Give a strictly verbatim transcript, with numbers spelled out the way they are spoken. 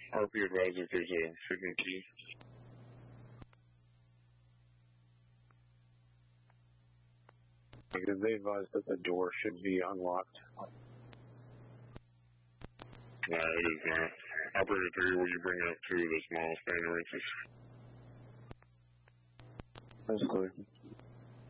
R P advised if there's a hidden key. Because they advised that the door should be unlocked. No, it is not. Operator three, will you bring up two of the small spanner wrenches? That's clear.